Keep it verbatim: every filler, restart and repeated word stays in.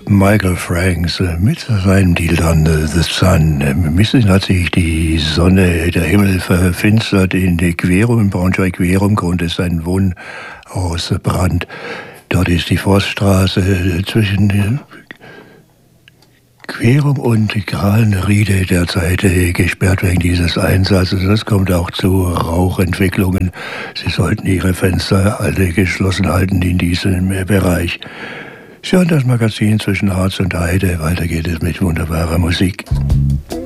Michael Franks äh, mit seinem Titel dann äh, The Sun. Ein bisschen hat sich die Sonne, der Himmel verfinstert in Querum, in Braunschweig-Querum. Grund ist ein Wohnhaus Brand. Dort ist die Forststraße äh, zwischen äh, Querum und Krallenriede derzeit äh, gesperrt wegen dieses Einsatzes. Das kommt auch zu Rauchentwicklungen. Sie sollten Ihre Fenster alle geschlossen halten in diesem äh, Bereich. Sie hören das Magazin zwischen Harz und Heide. Weiter geht es mit wunderbarer Musik.